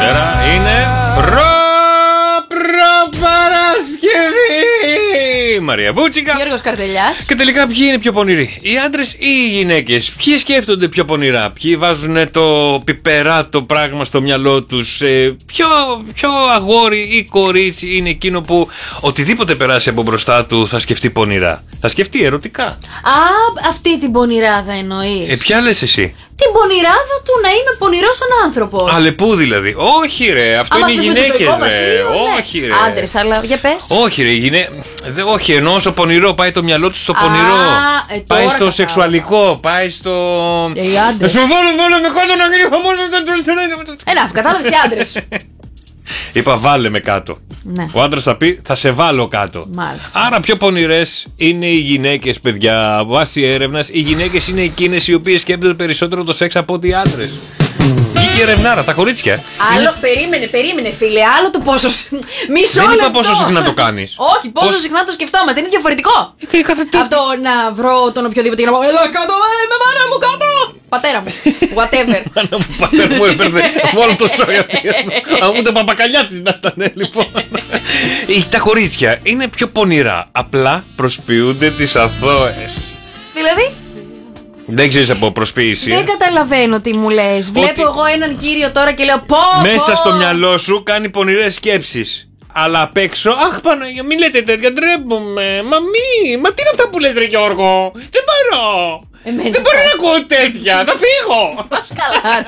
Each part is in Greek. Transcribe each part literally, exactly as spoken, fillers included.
Δευτέρα είναι προ... Παρασκευή! Μαρία Βούτσικα, Γιώργος Καρτελιάς. Και τελικά ποιοι είναι πιο πονηροί, οι άντρες ή οι γυναίκες? Ποιοι σκέφτονται πιο πονηρά? Ποιοι βάζουν το πιπεράτο πράγμα στο μυαλό τους? Ε, ποιο, ποιο αγόρι ή κορίτσι είναι εκείνο που οτιδήποτε περάσει από μπροστά του θα σκεφτεί πονηρά? Θα σκεφτεί ερωτικά. Α, αυτή την πονηράδα εννοείς? Ε, ποια λες εσύ? Την πονηράδα του να είμαι πονηρός σαν άνθρωπος. Αλεπού δηλαδή. Όχι ρε, αυτό άμα είναι οι γυναίκες ρε. Όχι ρε. Άντρες, αλλά για πες. Όχι ρε, γυναί... Δε, όχι, ενώ στο πονηρό πάει το μυαλό του στο πονηρό. Α, ε, πάει στο κατάλαβα. Σεξουαλικό, πάει στο... Ε, οι άντρες. Να σου βάλω βάλω με κάτω να γίνει χαμός. Ένα, κατάλαβες, οι άντρες. Είπα βάλε με κάτω. Ναι. Ο άντρας θα πει θα σε βάλω κάτω. Μάλιστα. Άρα πιο πονηρές είναι οι γυναίκες, παιδιά. Βάσει έρευνας, οι γυναίκες είναι εκείνες οι οποίες σκέπτονται περισσότερο το σεξ από ότι οι άντρες. Βγήκε ερευνάρα, τα κορίτσια. Άλλο, είναι... περίμενε, περίμενε, φίλε. Άλλο το πόσο. Μισό Δεν είπα λεπτό. πόσο συχνά το κάνεις. Όχι, πόσο Πώς... συχνά το σκεφτόμαστε. Είναι διαφορετικό. Ε, κάθε τι... Από το να βρω τον οποιοδήποτε και να πω έλα κάτω, ε, με μάνα μου κάτω. Πατέρα μου. Whatever. Μάνα μου, πατέρα μου έπαιρνε μόνο το σόι αυτή. Αν ούτε παπακαλιά της να ήταν, λοιπόν. Τα κορίτσια είναι πιο πονηρά. Απλά προσποιούνται τις αθώες. Δηλαδή. Δεν ξέρεις από προσποίηση. Δεν καταλαβαίνω τι μου λες. Βλέπω εγώ έναν κύριο τώρα και λέω πω πω. Μέσα στο μυαλό σου κάνει πονηρές σκέψεις. Αλλά απ' έξω, αχ Παναγία, μην λέτε τέτοια, ντρέπομαι. Μα μη, μα τι είναι αυτά που λες ρε Γιώργο? Δεν μπορώ. Εμένα Δεν μπορώ να ακούω τέτοια, θα φύγω. Πας καλά.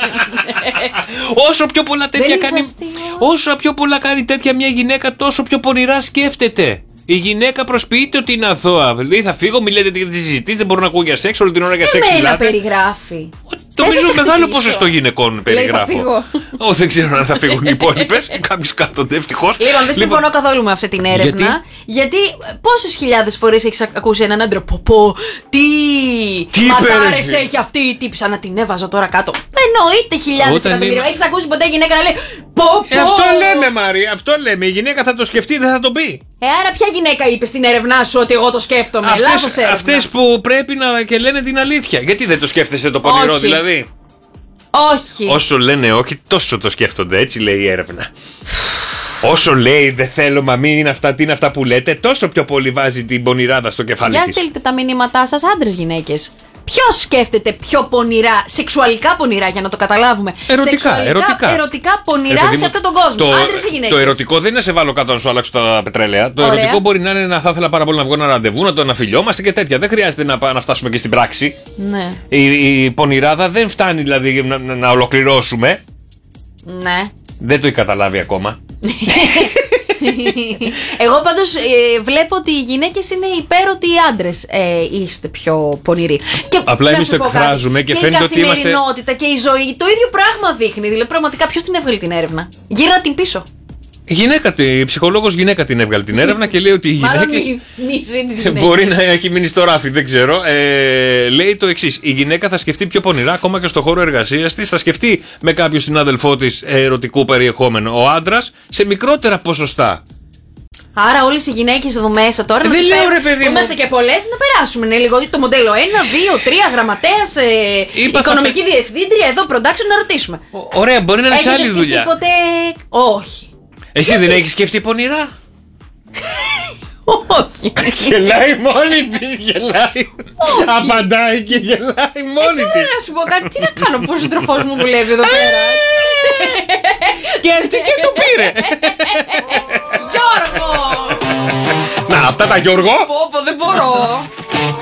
Όσο πιο πολλά τέτοια Δεν κάνει. είσαι αστείο. Όσο πιο πολλά κάνει τέτοια μια γυναίκα, τόσο πιο πονηρά σκέφτεται. Η γυναίκα προσποιείται ότι είναι αθώα. Δηλαδή θα φύγω, μιλάτε για τις συζητήσεις, δεν μπορώ να ακούω για σεξ, όλη την ώρα για σεξ Εμένα μιλάτε. περιγράφει. Νομίζω σε μεγάλο χτυπήσω. ποσοστό γυναικών περιγράφω. Λέει, θα Ω, δεν ξέρω αν θα φύγουν οι υπόλοιπες. Κάποιοι κάθονται ευτυχώς. Λοιπόν, δεν συμφωνώ καθόλου με αυτή την έρευνα. Γιατί, γιατί πόσες χιλιάδες φορές έχεις ακούσει έναν άντρα πω πω, τι, Τι ματάρες είπε, ρε. έχει αυτή, τι σαν να την έβαζα τώρα κάτω. Εννοείται χιλιάδες Όταν εκατομμύρια. είναι- Έχεις ακούσει ποτέ γυναίκα να λέει πω πω. Ε, αυτό λέμε, Μάρη, αυτό λέμε. Η γυναίκα θα το σκεφτεί, δεν θα το πει. Ε, άρα ποια γυναίκα είπε στην έρευνά σου ότι εγώ το σκέφτομαι? Λάθος Αυτές, έρευνα. αυτές που πρέπει να και λένε την αλήθεια. Γιατί δεν το σκέφτεσαι το πονηρό, Όχι. δηλαδή? Όχι. Όσο λένε όχι, τόσο το σκέφτονται. Έτσι λέει η έρευνα. Όσο λέει δεν θέλω, μα μην είναι αυτά, τι είναι αυτά που λέτε, τόσο πιο πολύ βάζει την πονηράδα στο κεφάλι Για της. στείλτε τα μηνύματά σας, άντρες, γυναίκες. Ποιος σκέφτεται πιο πονηρά, σεξουαλικά πονηρά, για να το καταλάβουμε? Ερωτικά, Σεξουαλικά, ερωτικά. ερωτικά πονηρά Ρε παιδί σε μου, αυτόν τον κόσμο. Το, Άντρες ή γυναίκες? το ερωτικό δεν είναι να σε βάλω κάτω να σου αλλάξω τα πετρέλαια. Το Ωραία. ερωτικό μπορεί να είναι να θα ήθελα πάρα πολύ να βγω ένα ραντεβού, να το αναφιλιόμαστε και τέτοια. Δεν χρειάζεται να, πά- να φτάσουμε και στην πράξη. Ναι. Η, η πονηράδα δεν φτάνει δηλαδή να, να, να ολοκληρώσουμε. Ναι. Δεν το έχει καταλάβει ακόμα. Εγώ πάντως ε, βλέπω ότι οι γυναίκες είναι υπέρ ότι οι άντρες ε, είστε πιο πονηροί. Και Απλά να εμείς σου το πω κάτι, εκφράζουμε και φαίνεται ότι η είμαστε- καθημερινότητα και η ζωή το ίδιο πράγμα δείχνει. Δηλαδή πραγματικά ποιος την έβγαλε την έρευνα? Γύρνα την πίσω. Η γυναίκα, η ψυχολόγος γυναίκα την έβγαλε την έρευνα και λέει ότι οι Μάλλον γυναίκες. μη- μισή της γυναίκας. Μπορεί να έχει μείνει στο ράφι, δεν ξέρω. Ε, λέει το εξής: η γυναίκα θα σκεφτεί πιο πονηρά, ακόμα και στο χώρο εργασίας της. Θα σκεφτεί με κάποιο συνάδελφό της ερωτικού περιεχόμενο. Ο άντρας σε μικρότερα ποσοστά. Άρα όλες οι γυναίκες εδώ μέσα τώρα Ε, να δεν τις λέω, φέρουμε, ρε, παιδί που μου. είμαστε και πολλές, να περάσουμε. Ναι, λίγο το μοντέλο ένα, δύο, τρία, γραμματέας, ε, Είπα, θα οικονομική διευθύντρια, εδώ production, να ρωτήσουμε. Ω- Ωραία, μπορεί να είναι σε Έχετε άλλη σκεφτεί δουλειά. ποτέ? Όχι. Εσύ δεν έχεις σκεφτεί πονηρά? Όχι. Γελάει μόνη της, γελάει. Απαντάει και γελάει μόνη Τώρα της. να σου πω κάτι, τι να κάνω που ο σύντροφός μου δουλεύει εδώ πέρα. Σκέφτηκε και του πήρε. Γιώργο! Να, αυτά τα Γιώργο. Πω πω, δεν μπορώ.